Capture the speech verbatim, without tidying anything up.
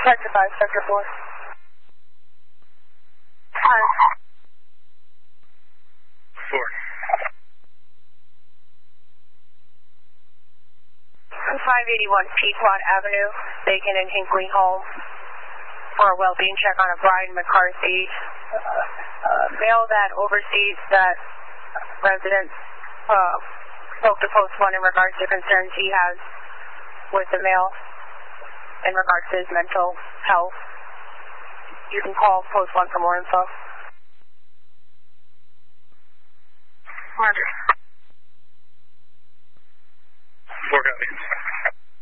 Sector five, Sector four. Five. Four. five eighty-one Pequot Avenue, Bacon and Hinkley home for a well-being check on a Brian McCarthy, uh, uh, male that oversees that resident, uh, spoke to Post one in regards to concerns he has with the male in regards to his mental health. You can call Post one for more info. Roger. Four copies.